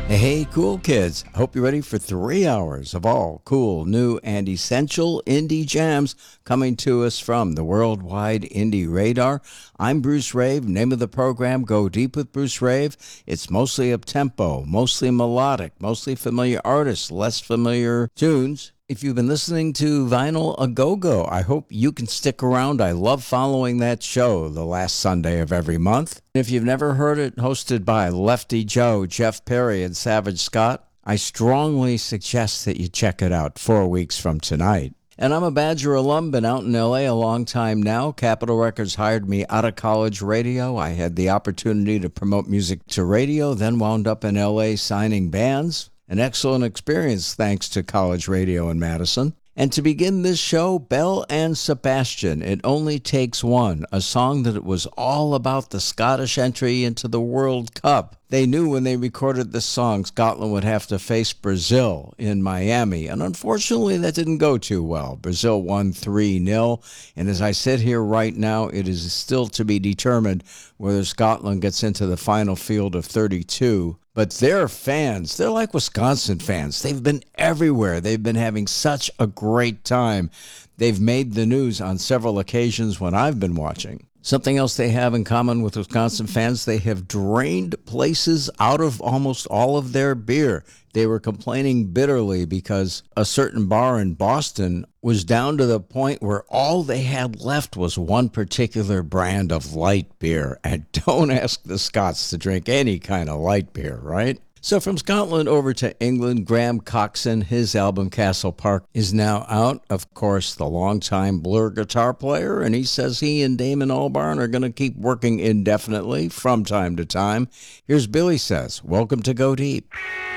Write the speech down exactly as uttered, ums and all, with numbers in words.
Hey, cool kids. I hope you're ready for three hours of all cool, new, and essential indie jams coming to us from the Worldwide Indie Radar. I'm Bruce Rave. Name of the program, Go Deep with Bruce Rave. It's mostly up-tempo, mostly melodic, mostly familiar artists, less familiar tunes. If you've been listening to Vinyl A Go-Go, I hope you can stick around. I love following that show the last Sunday of every month. If you've never heard it, hosted by Lefty Joe, Jeff Perry, and Savage Scott, I strongly suggest that you check it out four weeks from tonight. And I'm a Badger alum, been out in L A a long time now. Capitol Records hired me out of college radio. I had the opportunity to promote music to radio, then wound up in L A signing bands. An excellent experience thanks to college radio in Madison. And to begin this show, Belle and Sebastian, It Only Takes One, a song that was all about the Scottish entry into the World Cup. They knew when they recorded this song, Scotland would have to face Brazil in Miami, and unfortunately that didn't go too well. Brazil won three nil, and as I sit here right now, it is still to be determined whether Scotland gets into the final field of thirty-two. But their fans, they're like Wisconsin fans. They've been everywhere. They've been having such a great time. They've made the news on several occasions when I've been watching. Something else they have in common with Wisconsin fans, they have drained places out of almost all of their beer. They were complaining bitterly because a certain bar in Boston was down to the point where all they had left was one particular brand of light beer. And don't ask the Scots to drink any kind of light beer, right? So from Scotland over to England, Graham Coxon, his album Castle Park is now out. Of course, the longtime Blur guitar player, and he says he and Damon Albarn are going to keep working indefinitely from time to time. Here's Billy Says, welcome to Go Deep.